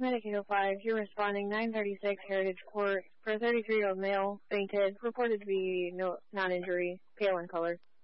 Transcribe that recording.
Medic 805, you're responding 936 Heritage Court for a 33-year-old male, fainted, reported to be non-injury, pale in color.